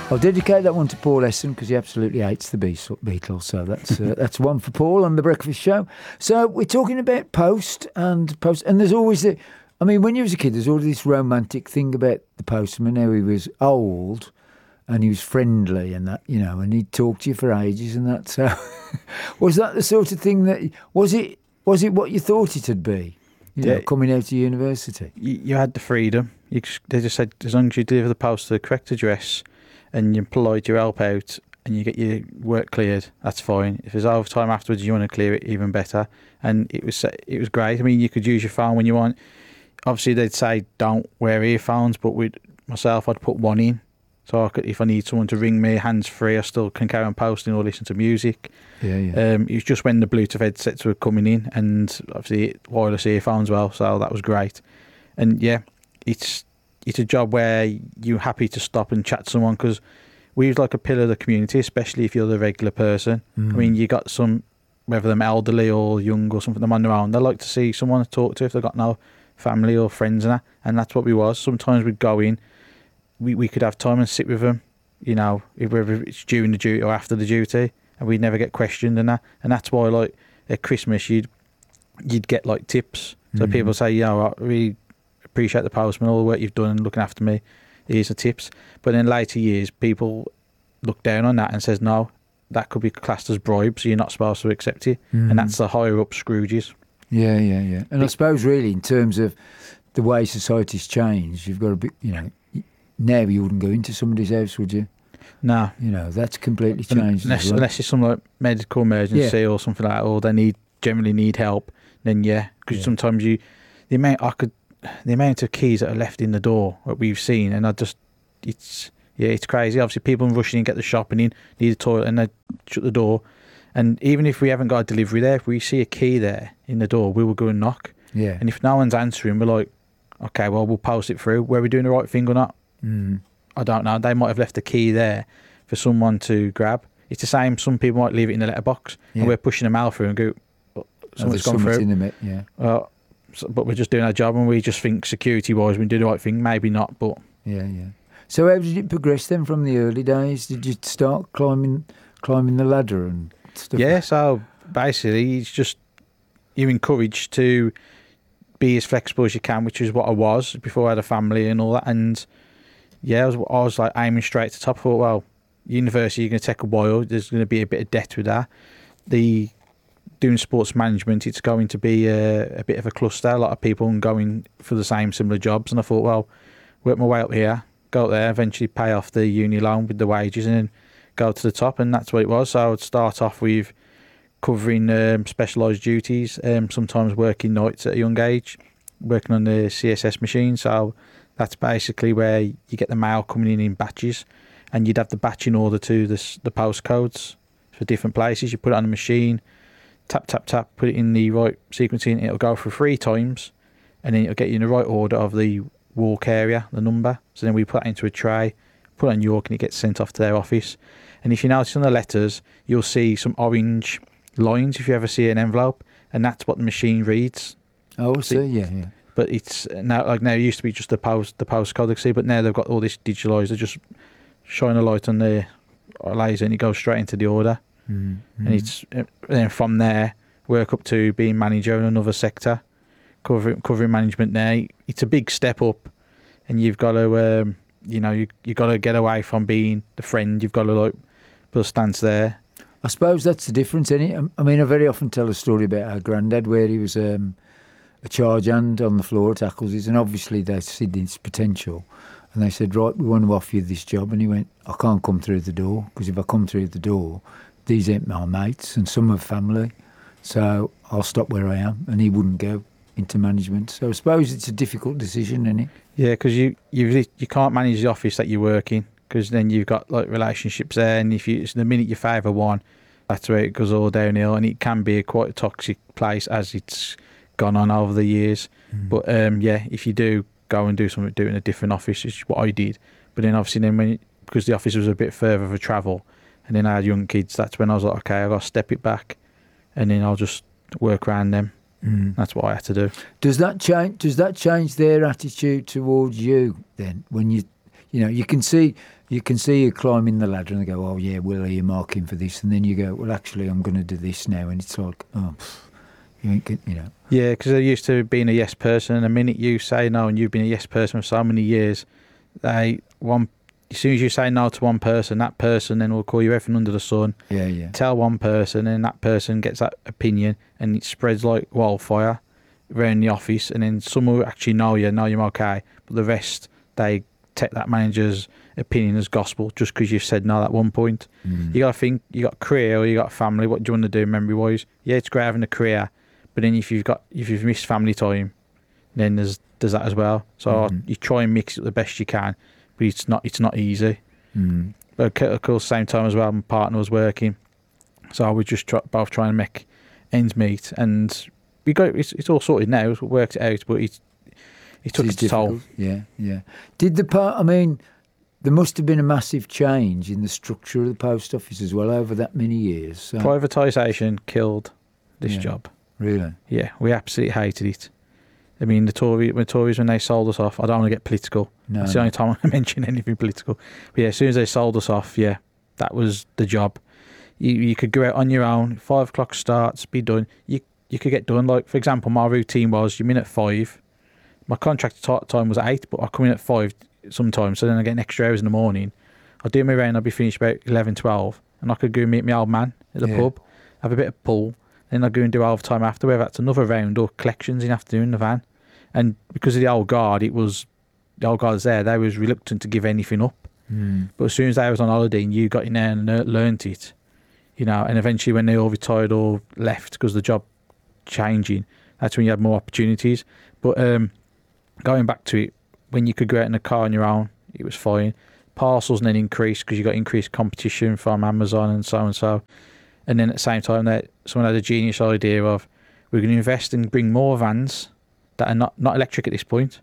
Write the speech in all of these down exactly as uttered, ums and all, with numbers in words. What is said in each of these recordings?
I'll dedicate that one to Paul Esson because he absolutely hates the Beatles. So that's uh, that's one for Paul on The Breakfast Show. So we're talking about post and post, and there's always the. I mean, when you was a kid, there's always this romantic thing about the postman. How he was old, and he was friendly, and that, you know, and he'd talk to you for ages, and that. So was that the sort of thing that was it? Was it what you thought it would be? You Yeah. know, coming out of university. You, you had the freedom. You, just- they just said as long as you deliver the post to the correct address and you polite your help out and you get your work cleared, that's fine. If there's overtime afterwards, you want to clear it, even better. And it was it was great. I mean, you could use your phone when you want. Obviously, they'd say don't wear earphones, but with myself, I'd put one in. So I could, if I need someone to ring me hands free, I still can carry on posting or listen to music. Yeah, yeah. Um, it was just when the Bluetooth headsets were coming in, and obviously wireless earphones as well. So that was great. And yeah, it's it's a job where you're happy to stop and chat to someone because we was like a pillar of the community, especially if you're the regular person. Mm. I mean, you got some, whether they're elderly or young or something, them on their own. They like to see someone to talk to if they've got no family or friends and that. And that's what we was. Sometimes we'd go in. We, we could have time and sit with them, you know, whether it's during the duty or after the duty, and we'd never get questioned and that. And that's why, like, at Christmas, you'd you'd get, like, tips. So Mhm. people say, you know, I really appreciate the postman, all the work you've done and looking after me. Here's the tips. But in later years, people look down on that and says, no, that could be classed as bribe, so you're not supposed to accept it. Mhm. And that's the higher-up Scrooges. Yeah, yeah, yeah. And I Be- suppose really in terms of the way society's changed, you've got to be, you know, now you wouldn't go into somebody's house, would you? No. You know, that's completely changed. Unless, as well. unless it's some like medical emergency or something like that, or they need generally need help, then yeah. Because Yeah. sometimes you, the amount I could, the amount of keys that are left in the door that we've seen, and I just, it's yeah, it's crazy. Obviously, people rushing in, get the shopping in, need a toilet, and they shut the door. And even if we haven't got a delivery there, if we see a key there in the door, we will go and knock. Yeah. And if no one's answering, we're like, okay, well, we'll post it through. Were we doing the right thing or not? Mm. I don't know. They might have left a key there for someone to grab. It's the same. Some people might leave it in the letterbox, Yeah. and we're pushing a mail through and go, oh, Oh, someone's there's gone something through. in the mit, yeah. Uh, so, but we're just doing our job, and we just think security-wise we do the right thing. Maybe not, but Yeah, yeah. So how did it progress then from the early days? Did you start climbing climbing the ladder and stuff? yeah. So basically, it's just you're encouraged to be as flexible as you can, which is what I was before I had a family and all that. And yeah, I was, I was like aiming straight to the top. I thought, well, university, you're going to take a while. There's going to be a bit of debt with that. The doing sports management, it's going to be a, a bit of a cluster. A lot of people going for the same similar jobs. And I thought, well, work my way up here, go up there, eventually pay off the uni loan with the wages, and then go to the top. And that's what it was. So I would start off with covering um, specialised duties, um, sometimes working nights at a young age, working on the C S S machine. So that's basically where you get the mail coming in in batches, and you'd have the batching order to the, s- the postcodes for different places. You put it on the machine, tap, tap, tap, put it in the right sequencing, it'll go for three times, and then it'll get you in the right order of the walk area, the number. So then we put that into a tray, put it on York, and it gets sent off to their office. And if you notice on the letters, you'll see some orange lines if you ever see an envelope, and that's what the machine reads. Oh, I see, yeah, yeah. But it's now like now it used to be just the post the postcode, like see, but now they've got all this digitalised. They just shine a light on the laser and it goes straight into the order. Mm. And it's and then from there work up to being manager in another sector, covering covering management there. It's a big step up, and you've got to um, you know you you got to get away from being the friend. You've got to like put a stance there. I suppose that's the difference, isn't it? I mean, I very often tell a story about our granddad where he was um, a charge hand on the floor at Accles's, and obviously they see his potential. And they said, right, we want to offer you this job. And he went, I can't come through the door, because if I come through the door, these ain't my mates, and some have family. So I'll stop where I am. And he wouldn't go into management. So I suppose it's a difficult decision, isn't it? Yeah, because you you you can't manage the office that you work in, because then you've got like relationships there, and if you the minute you favour one, that's where it goes all downhill, and it can be a quite a toxic place as it's gone on over the years. Mm. But um, yeah, if you do go and do something, do it in a different office, which is what I did. But then obviously then when because the office was a bit further for travel, and then I had young kids, that's when I was like, okay, I got to step it back, and then I'll just work around them. Mm. That's what I had to do. Does that change? Does that change their attitude towards you then? When you you know, you can see you can see you climbing the ladder and they go, oh yeah, Will, are you marking for this? And then you go, well, actually, I'm going to do this now, and it's like, oh, pff, you ain't get, you know. Yeah, because they're used to being a yes person, and the minute you say no, and you've been a yes person for so many years, they one as soon as you say no to one person, that person then will call you everything under the sun. Yeah, yeah. Tell one person, and that person gets that opinion, and it spreads like wildfire around the office. And then some will actually know you, know you're okay, but the rest, they take that manager's opinion as gospel just because you've said no at one point. Mm. You got to think, you got a career or you got a family. What do you want to do memory wise? Yeah, it's great having a career, but then if you've got if you've missed family time, then there's there's that as well. So Mm-hmm. you try and mix it the best you can, but it's not it's not easy. Mm. But of course, same time as well, my partner was working, so I was just try, both trying to make ends meet, and we got it's, it's all sorted now. We worked it out, but it it took It is its toll. difficult. Yeah, yeah. Did the part? I mean, there must have been a massive change in the structure of the post office as well over that many years. So, Privatisation killed this Yeah. job. really? Yeah, we absolutely hated it. I mean, the Tories, the Tories when they sold us off, I don't want to get political. No. That's the only time I want to mention anything political. But yeah, as soon as they sold us off, yeah, that was the job. You you could go out on your own, five o'clock starts, be done. You you could get done. Like, for example, my routine was, you're in at five. My contract t- time was at eight, but I come in at five sometimes, so then I get an extra hours in the morning. I'd do my round, I'd be finished about eleven, twelve, and I could go meet my old man at the Yeah. pub, have a bit of pull, then I'd go and do overtime after, whether that's another round or collections in the afternoon in the van. And because of the old guard, it was, the old guards there, they was reluctant to give anything up. Mm. But as soon as they was on holiday and you got in there and lear- learnt it, you know, and eventually when they all retired or left because the job changing, that's when you had more opportunities. But um, going back to it, when you could go out in a car on your own, it was fine. Parcels then increased because you got increased competition from Amazon and so and so. And then at the same time, that someone had a genius idea of, we're going to invest and bring more vans that are not, not electric at this point.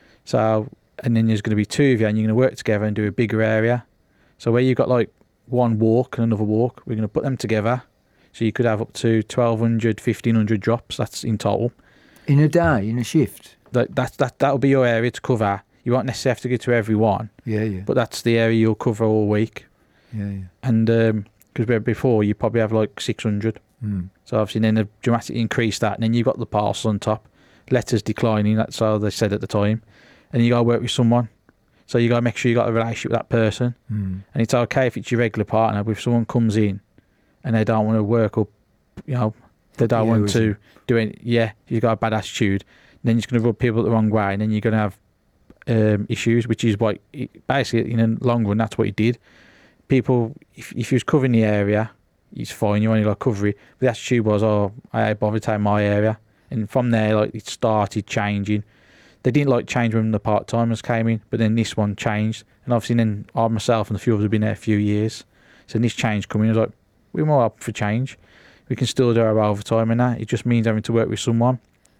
So, and then there's going to be two of you and you're going to work together and do a bigger area. So where you've got like one walk and another walk, we're going to put them together. So you could have up to twelve hundred, fifteen hundred drops, that's in total. In a day, in a shift. That, that, that, that'll be your area to cover. You won't necessarily have to go to every one, Yeah, yeah. but that's the area you'll cover all week. yeah, yeah. And because um, before you probably have like six hundred. Mm. So obviously then they've dramatically increased that, and then you've got the parcel on top, letters declining, that's how they said at the time, and you got to work with someone. So you got to make sure you got a relationship with that person. Mm. And it's okay if it's your regular partner, but if someone comes in and they don't want to work up, you know, they don't Yeah, want was to it- do it, yeah, you've got a bad attitude, then you're going to rub people the wrong way, and then you're going to have um, issues, which is what, it, basically, in the long run, that's what he did. People, if, if you was covering the area, it's fine, you only got to cover it. But the attitude was, oh, I bother taking my area. And from there, like, it started changing. They didn't like change when the part-timers came in, but then this one changed. And obviously then I myself and a few others have been there a few years. So this change coming, I was like, we're more up for change. We can still do our overtime and that. It just means having to work with someone.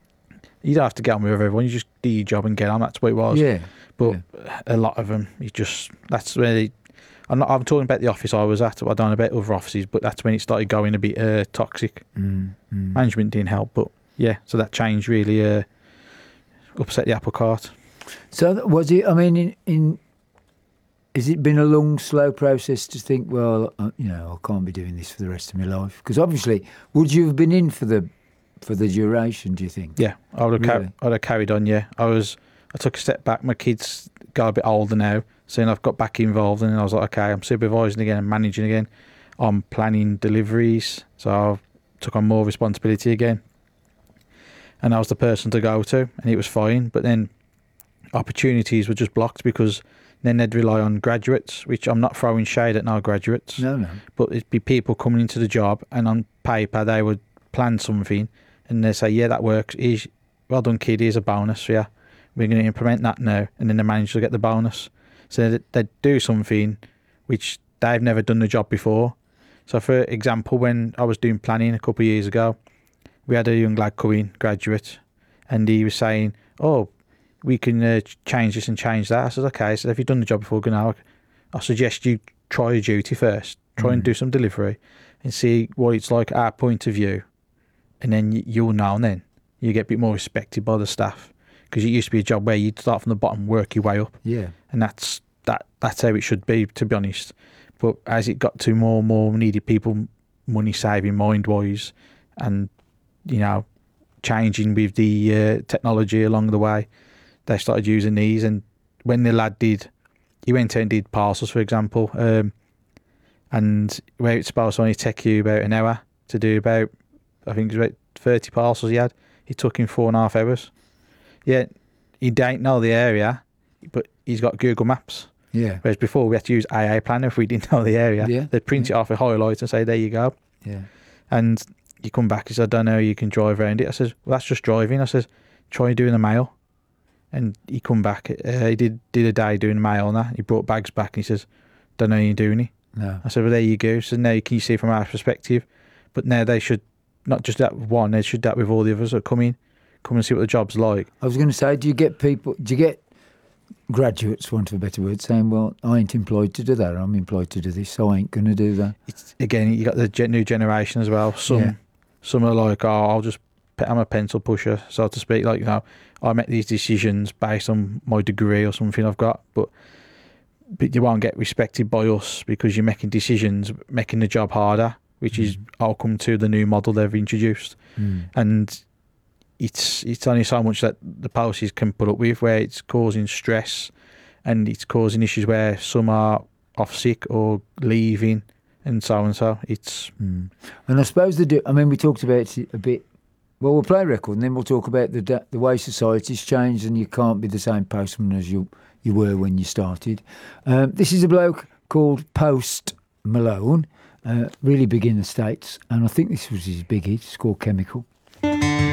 You don't have to get on with everyone. You just do your job and get on. That's what it was. Yeah. But yeah. a lot of them, it just, that's where they, I'm not, I'm talking about the office I was at. I don't know about other offices, but that's when it started going a bit uh, toxic. Mm. Mm. Management didn't help, but yeah, so that change really uh, upset the apple cart. So th- was it? I mean, in, in has it been a long, slow process to think? Well, uh, you know, I can't be doing this for the rest of my life. Because obviously, would you have been in for the for the duration? Do you think? Yeah, I would have, Really? car- I'd have carried on. Yeah, I was. I took a step back. My kids got a bit older now, so then I've got back involved, and I was like, okay, I'm supervising again, I'm managing again, I'm planning deliveries, so I took on more responsibility again, and I was the person to go to, and it was fine. But then opportunities were just blocked because then they'd rely on graduates, which I'm not throwing shade at no graduates. No, no. But it'd be people coming into the job, and on paper they would plan something and they say, yeah, that works, here's, well done kid, here's a bonus for you, we're going to implement that now, and then they manage to get the bonus. So they'd, they'd do something which they've never done the job before. So for example, when I was doing planning a couple of years ago, we had a young lad come in, graduate, and he was saying, oh, we can uh, change this and change that. I said, okay, so if you've done the job before, now I suggest you try your duty first, try and Mm. do some delivery and see what it's like at our point of view, and then y- you'll know, and then you get a bit more respected by the staff, because it used to be a job where you'd start from the bottom, work your way up, Yeah. and that's that that's how it should be, to be honest. But as it got to more and more needed people, money saving mind wise, and you know, changing with the uh, technology along the way, they started using these. And when the lad did, he went out and did parcels, for example, um, and where it's supposed to only take you about an hour to do about, I think it was about thirty parcels he had, it took him four and a half hours. Yeah, he don't know the area, but he's got Google Maps. Yeah. Whereas before we had to use A A Planner if we didn't know the area. Yeah. They'd print yeah. it off a highlight and say, there you go. Yeah. And you come back, he said, I don't know how you can drive around it. I says, well, that's just driving. I says, try doing the mail. And he come back, uh, he did did a day doing mail and that. He brought bags back and he says, don't know how you're doing it. No. I said, well, there you go. So now you can see from our perspective. But now they should, not just that one, they should that with all the others that come in, come and see what the job's like. I was going to say, do you get people, do you get graduates, for want of a better word, saying, well, I ain't employed to do that, I'm employed to do this, so I ain't going to do that? It's, again, you got the gen- new generation as well. Some Yeah. some are like, oh, I'll just, I'm a pencil pusher, so to speak. Like, you know, I make these decisions based on my degree or something I've got, but but you won't get respected by us because you're making decisions, making the job harder, which mm. is outcome to the new model they've introduced. Mm. And it's it's only so much that the policies can put up with, where it's causing stress and it's causing issues where some are off sick or leaving and so and so. It's mm. And I suppose the do. I mean, we talked about it a bit. Well, we'll play a record and then we'll talk about the the way society's changed, and you can't be the same postman as you you were when you started. Um, this is a bloke called Post Malone, uh, really big in the States, and I think this was his big hit. It's called Chemical.